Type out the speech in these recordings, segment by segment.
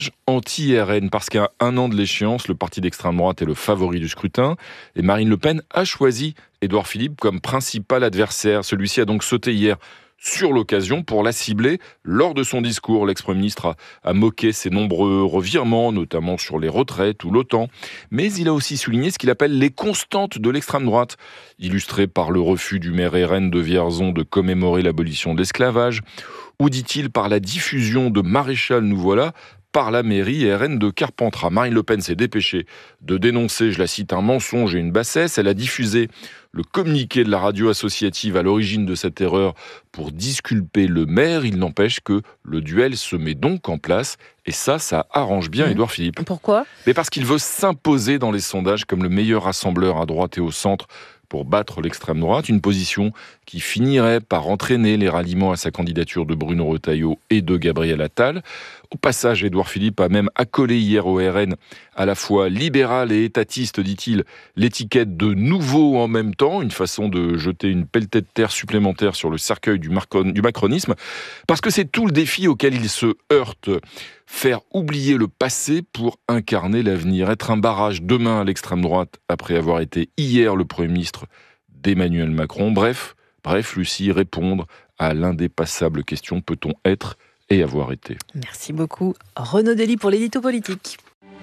Anti-RN, parce qu'à un an de l'échéance, le parti d'extrême droite est le favori du scrutin et Marine Le Pen a choisi Édouard Philippe comme principal adversaire. Celui-ci a donc sauté hier sur l'occasion pour la cibler. Lors de son discours, l'ex-premier ministre a moqué ses nombreux revirements, notamment sur les retraites ou l'OTAN. Mais il a aussi souligné ce qu'il appelle les constantes de l'extrême droite, illustrées par le refus du maire RN de Vierzon de commémorer l'abolition de l'esclavage, ou dit-il par la diffusion de Maréchal nous voilà par la mairie RN de Carpentras. Marine Le Pen s'est dépêchée de dénoncer, je la cite, un mensonge et une bassesse. Elle a diffusé le communiqué de la radio associative à l'origine de cette erreur pour disculper le maire. Il n'empêche que le duel se met donc en place. Et ça arrange bien Édouard Philippe. Pourquoi ? Mais parce qu'il veut s'imposer dans les sondages comme le meilleur rassembleur à droite et au centre pour battre l'extrême droite, une position qui finirait par entraîner les ralliements à sa candidature de Bruno Retailleau et de Gabriel Attal. Au passage, Édouard Philippe a même accolé hier au RN, à la fois libéral et étatiste, dit-il, l'étiquette de nouveau en même temps, une façon de jeter une pelletée de terre supplémentaire sur le cercueil du macronisme, parce que c'est tout le défi auquel il se heurte. Faire oublier le passé pour incarner l'avenir, être un barrage demain à l'extrême droite, après avoir été hier le Premier ministre d'Emmanuel Macron. Bref, Lucie, répondre à l'indépassable question, peut-on être et avoir été? Merci beaucoup, Renaud Dely, pour l'édito politique.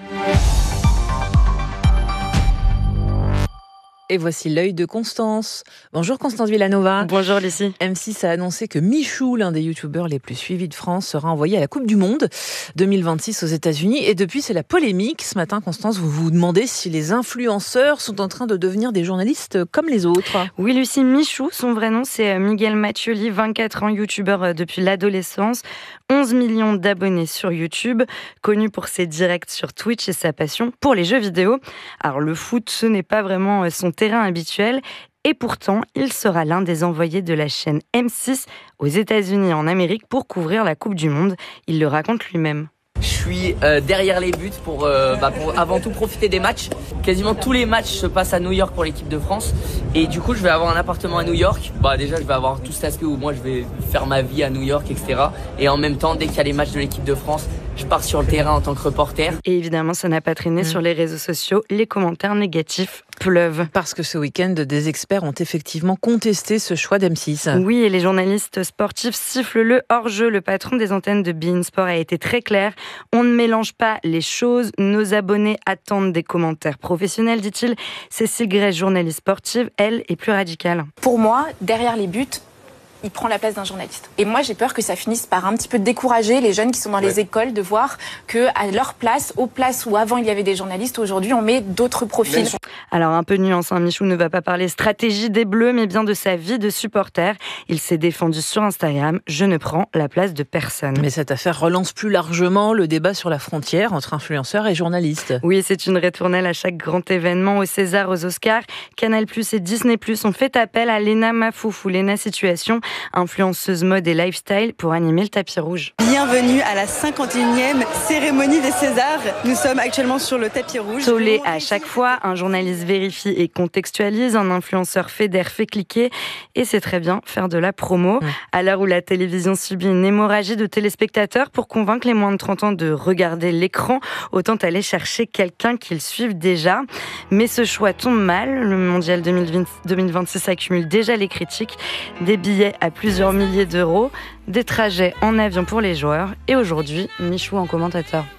Et voici l'œil de Constance. Bonjour Constance Villanova. Bonjour Lucie. M6 a annoncé que Michou, l'un des youtubeurs les plus suivis de France, sera envoyé à la Coupe du Monde 2026 aux États-Unis. Et depuis, c'est la polémique. Ce matin, Constance, vous vous demandez si les influenceurs sont en train de devenir des journalistes comme les autres. Oui Lucie, Michou, son vrai nom c'est Miguel Mathioli, 24 ans, youtubeur depuis l'adolescence, 11 millions d'abonnés sur YouTube, connu pour ses directs sur Twitch et sa passion pour les jeux vidéo. Alors le foot, ce n'est pas vraiment son terrain habituel. Et pourtant, il sera l'un des envoyés de la chaîne M6 aux États-Unis et en Amérique pour couvrir la Coupe du Monde. Il le raconte lui-même. Je suis derrière les buts pour avant tout profiter des matchs. Quasiment tous les matchs se passent à New York pour l'équipe de France. Et du coup, je vais avoir un appartement à New York. Déjà, je vais avoir tout cet aspect où moi, je vais faire ma vie à New York, etc. Et en même temps, dès qu'il y a les matchs de l'équipe de France, je pars sur le terrain en tant que reporter. Et évidemment, ça n'a pas traîné sur les réseaux sociaux. Les commentaires négatifs pleuvent. Parce que ce week-end, des experts ont effectivement contesté ce choix d'M6. Oui, et les journalistes sportifs sifflent le hors-jeu. Le patron des antennes de beIN Sport a été très clair. On ne mélange pas les choses. Nos abonnés attendent des commentaires professionnels, dit-il. Cécile Gray, journaliste sportive, elle, est plus radicale. Pour moi, derrière les buts, il prend la place d'un journaliste. Et moi, j'ai peur que ça finisse par un petit peu décourager les jeunes qui sont dans les écoles de voir qu'à leur place, aux places où avant il y avait des journalistes, aujourd'hui on met d'autres profils. Alors un peu de nuance, Michou ne va pas parler stratégie des Bleus, mais bien de sa vie de supporter. Il s'est défendu sur Instagram, je ne prends la place de personne. Mais cette affaire relance plus largement le débat sur la frontière entre influenceurs et journalistes. Oui, c'est une ritournelle à chaque grand événement, aux Césars, aux Oscars. Canal+ et Disney+ ont fait appel à Léna Mafoufou, Léna Situation, influenceuse mode et lifestyle, pour animer le tapis rouge. Bienvenue à la 51e cérémonie des Césars. Nous sommes actuellement sur le tapis rouge. Tollé à chaque fois, un journaliste vérifie et contextualise, un influenceur fédère, fait cliquer, et c'est très bien, faire de la promo. À l'heure où la télévision subit une hémorragie de téléspectateurs, pour convaincre les moins de 30 ans de regarder l'écran, autant aller chercher quelqu'un qu'ils suivent déjà. Mais ce choix tombe mal, le mondial 2026 accumule déjà les critiques, des billets à plusieurs milliers d'euros, des trajets en avion pour les joueurs, et aujourd'hui, Michou en commentateur.